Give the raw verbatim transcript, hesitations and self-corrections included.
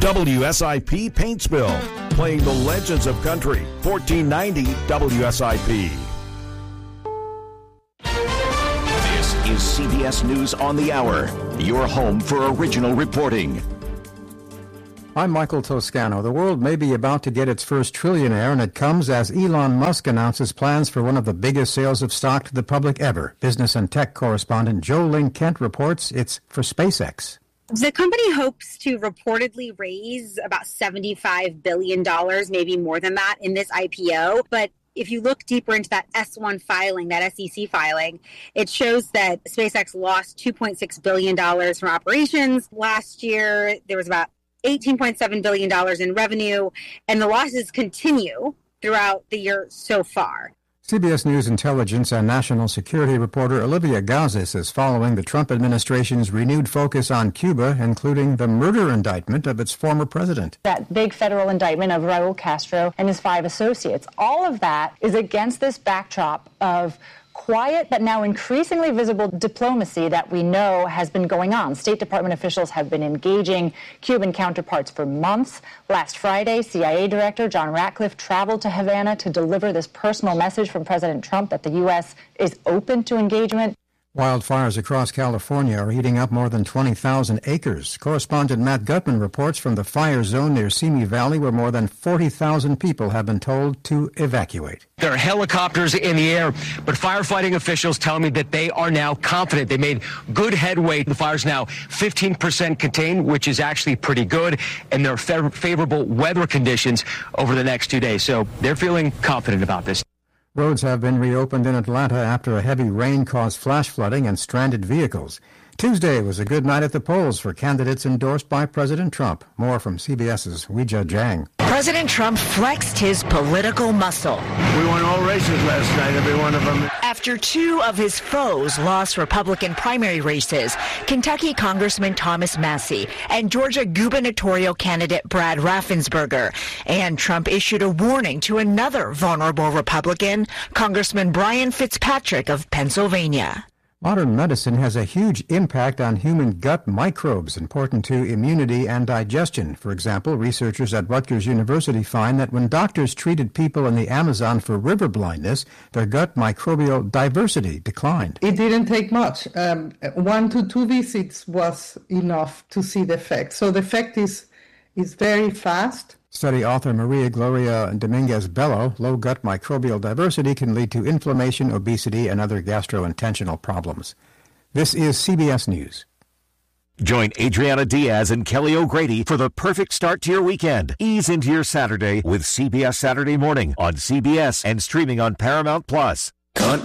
W S I P Paintsville, playing the legends of country. fourteen ninety W S I P. This is C B S News on the Hour, your home for original reporting. I'm Michael Toscano. The world may be about to get its first trillionaire, and it comes as Elon Musk announces plans for one of the biggest sales of stock to the public ever. Business and tech correspondent Jo Ling Kent reports it's for SpaceX. The company hopes to reportedly raise about seventy-five billion dollars, maybe more than that, in this I P O. But if you look deeper into that S one filing, that S E C filing, it shows that SpaceX lost two point six billion dollars from operations. Last year, there was about eighteen point seven billion dollars in revenue, and the losses continue throughout the year so far. C B S News intelligence and national security reporter Olivia Gazis is following the Trump administration's renewed focus on Cuba, including the murder indictment of its former president. That big federal indictment of Raul Castro and his five associates. All of that is against this backdrop of quiet but now increasingly visible diplomacy that we know has been going on. State Department officials have been engaging Cuban counterparts for months. Last Friday, C I A Director John Ratcliffe traveled to Havana to deliver this personal message from President Trump that the U S is open to engagement. Wildfires across California are eating up more than twenty thousand acres. Correspondent Matt Gutman reports from the fire zone near Simi Valley, where more than forty thousand people have been told to evacuate. There are helicopters in the air, but firefighting officials tell me that they are now confident. They made good headway. The fire's now fifteen percent contained, which is actually pretty good, and there are fav- favorable weather conditions over the next two days, so they're feeling confident about this. Roads have been reopened in Atlanta after a heavy rain caused flash flooding and stranded vehicles. Tuesday was a good night at the polls for candidates endorsed by President Trump. More from CBS's Weijia Jiang. President Trump flexed his political muscle. We won all races last night, every one of them. After two of his foes lost Republican primary races, Kentucky Congressman Thomas Massie and Georgia gubernatorial candidate Brad Raffensperger. And Trump issued a warning to another vulnerable Republican, Congressman Brian Fitzpatrick of Pennsylvania. Modern medicine has a huge impact on human gut microbes, important to immunity and digestion. For example, researchers at Rutgers University find that when doctors treated people in the Amazon for river blindness, their gut microbial diversity declined. It didn't take much. Um, one to two visits was enough to see the effect. So the effect is, is very fast. Study author Maria Gloria Dominguez-Bello, low gut microbial diversity can lead to inflammation, obesity, and other gastrointestinal problems. This is C B S News. Join Adriana Diaz and Kelly O'Grady for the perfect start to your weekend. Ease into your Saturday with C B S Saturday Morning on C B S and streaming on Paramount Plus.